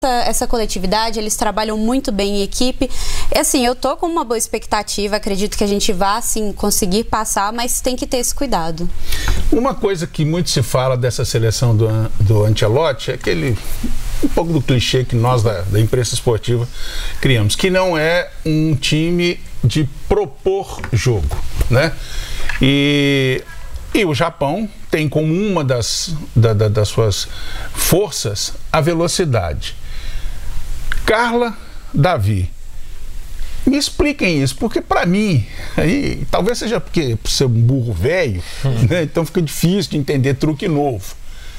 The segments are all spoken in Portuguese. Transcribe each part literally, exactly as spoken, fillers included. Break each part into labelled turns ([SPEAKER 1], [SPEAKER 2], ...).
[SPEAKER 1] essa coletividade, eles trabalham muito bem em equipe. E, assim, eu tô com uma boa expectativa, acredito que a gente vá, assim, conseguir passar, mas tem que ter esse cuidado.
[SPEAKER 2] Uma coisa que muito se fala dessa seleção do, do Ancelotti é aquele, um pouco do clichê que nós da, da imprensa esportiva criamos, que não é um time de propor jogo, né? E, e o Japão tem como uma das, da, da, das suas forças a velocidade. Carla, Davi, me expliquem isso, porque para mim, aí, talvez seja porque por ser um burro velho, hum. né, então fica difícil de entender truque novo.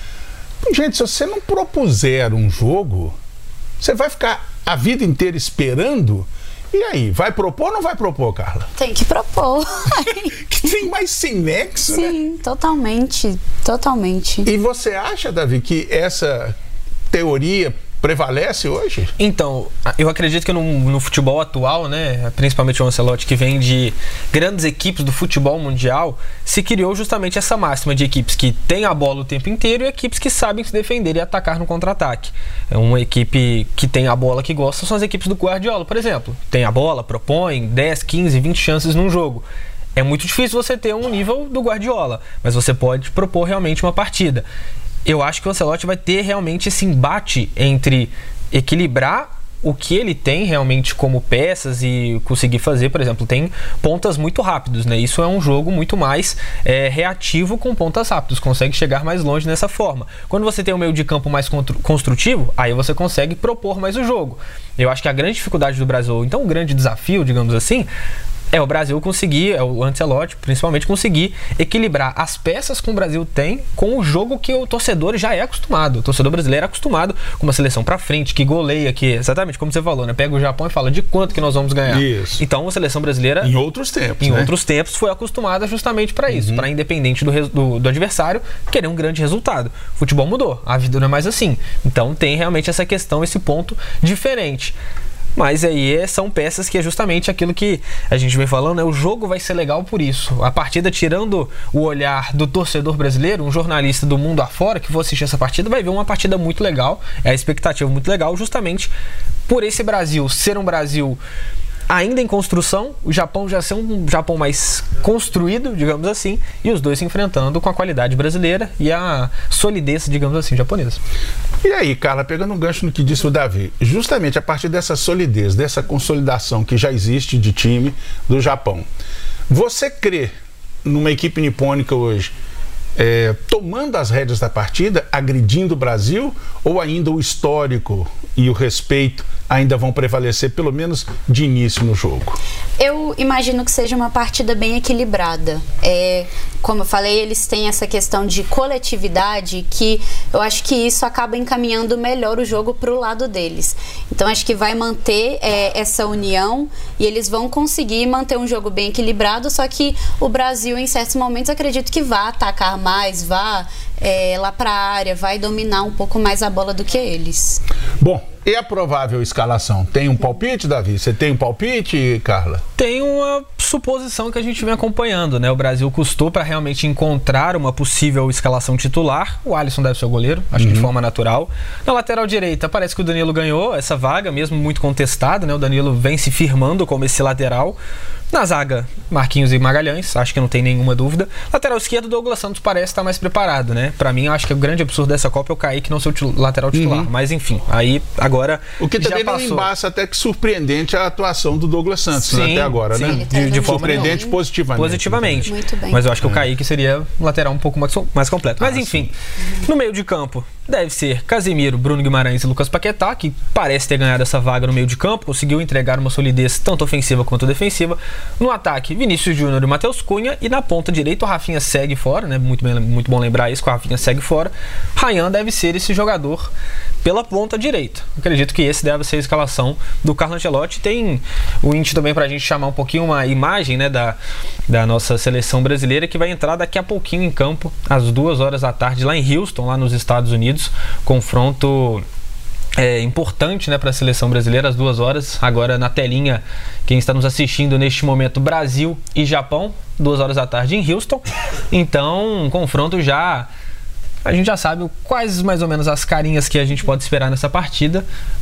[SPEAKER 2] Gente, se você não propuser um jogo, você vai ficar a vida inteira esperando. E aí, vai propor ou não vai propor, Carla?
[SPEAKER 1] Tem que propor.
[SPEAKER 2] Que tem mais sem nexo,
[SPEAKER 1] Sim,
[SPEAKER 2] né?
[SPEAKER 1] Sim, totalmente, totalmente.
[SPEAKER 2] E você acha, Davi, que essa teoria prevalece hoje?
[SPEAKER 3] Então, eu acredito que no, no futebol atual, né, principalmente o Ancelotti, que vem de grandes equipes do futebol mundial, se criou justamente essa máxima de equipes que têm a bola o tempo inteiro e equipes que sabem se defender e atacar no contra-ataque. É uma equipe que tem a bola, que gosta, são as equipes do Guardiola, por exemplo. Tem a bola, propõe dez, quinze, vinte chances num jogo. É muito difícil você ter um nível do Guardiola, mas você pode propor realmente uma partida. Eu acho que o Ancelotti vai ter realmente esse embate entre equilibrar o que ele tem realmente como peças e conseguir fazer, por exemplo, tem pontas muito rápidos, né? Isso é um jogo muito mais é, reativo com pontas rápidos, consegue chegar mais longe nessa forma. Quando você tem um meio de campo mais construtivo, aí você consegue propor mais o jogo. Eu acho que a grande dificuldade do Brasil, então um grande desafio, digamos assim, é o Brasil conseguir, é o Ancelotti principalmente, conseguir equilibrar as peças que o Brasil tem com o jogo que o torcedor já é acostumado. O torcedor brasileiro é acostumado com uma seleção pra frente, que goleia, que exatamente como você falou, né? Pega o Japão e fala de quanto que nós vamos ganhar. Isso. Então a seleção brasileira,
[SPEAKER 2] em outros tempos,
[SPEAKER 3] em
[SPEAKER 2] né?
[SPEAKER 3] outros tempos, foi acostumada justamente para isso, uhum. para independente do, do, do adversário querer um grande resultado. O futebol mudou, a vida não é mais assim. Então tem realmente essa questão, esse ponto diferente. Mas aí são peças que é justamente aquilo que a gente vem falando, né? O jogo vai ser legal por isso. A partida, tirando o olhar do torcedor brasileiro, um jornalista do mundo afora que for assistir essa partida vai ver uma partida muito legal, é a expectativa muito legal, justamente por esse Brasil ser um Brasil ainda em construção, o Japão já ser um Japão mais construído, digamos assim, e os dois se enfrentando com a qualidade brasileira e a solidez, digamos assim, japonesa.
[SPEAKER 2] E aí, Carla, pegando um gancho no que disse o Davi, justamente a partir dessa solidez, dessa consolidação que já existe de time do Japão, você crê numa equipe nipônica hoje é, tomando as rédeas da partida, agredindo o Brasil, ou ainda o histórico e o respeito ainda vão prevalecer, pelo menos de início no jogo?
[SPEAKER 1] Eu imagino que seja uma partida bem equilibrada. É, como eu falei, eles têm essa questão de coletividade que eu acho que isso acaba encaminhando melhor o jogo para o lado deles. Então acho que vai manter é, essa união e eles vão conseguir manter um jogo bem equilibrado, só que o Brasil em certos momentos acredito que vá atacar mais, vá é, lá para a área, vai dominar um pouco mais a bola do que eles.
[SPEAKER 2] Bom, e a provável escalação? Tem um palpite, Davi? Você tem um palpite, Carla?
[SPEAKER 3] Tem uma suposição que a gente vem acompanhando, né? O Brasil custou para realmente encontrar uma possível escalação titular. O Alisson deve ser o goleiro, acho uhum. que de forma natural. Na lateral direita, parece que o Danilo ganhou essa vaga, mesmo muito contestada, né? O Danilo vem se firmando como esse lateral. Na zaga, Marquinhos e Magalhães, acho que não tem nenhuma dúvida. Lateral esquerdo, Douglas Santos parece estar mais preparado, né? Pra mim, acho que o grande absurdo dessa Copa é o Kaique não ser o titular, lateral titular. Uhum. Mas enfim, aí agora
[SPEAKER 2] o que também
[SPEAKER 3] já
[SPEAKER 2] não embaça até que surpreendente a atuação do Douglas Santos, sim, né? Até agora,
[SPEAKER 3] sim,
[SPEAKER 2] né?
[SPEAKER 3] De, de forma
[SPEAKER 2] surpreendente positivamente.
[SPEAKER 3] Positivamente.
[SPEAKER 1] Muito bem.
[SPEAKER 3] Mas eu acho que o Kaique seria um lateral um pouco mais, mais completo. Mas ah, enfim, sim. No meio de campo, deve ser Casemiro, Bruno Guimarães e Lucas Paquetá, que parece ter ganhado essa vaga no meio de campo, conseguiu entregar uma solidez tanto ofensiva quanto defensiva. No ataque, Vinícius Júnior e Matheus Cunha, e na ponta direita o Rafinha segue fora, né? Muito, bem, muito bom lembrar isso, que o Rafinha segue fora. Ryan deve ser esse jogador pela ponta direita. Acredito que esse deve ser a escalação do Carlo Ancelotti. Tem o índice também pra gente chamar um pouquinho uma imagem, né, da, da nossa seleção brasileira, que vai entrar daqui a pouquinho em campo, às duas horas da tarde, lá em Houston, lá nos Estados Unidos. Confronto é, importante, né, para a seleção brasileira, às duas horas. Agora na telinha, quem está nos assistindo neste momento, Brasil e Japão, duas horas da tarde em Houston. Então, um confronto já a gente já sabe quais mais ou menos as carinhas que a gente pode esperar nessa partida.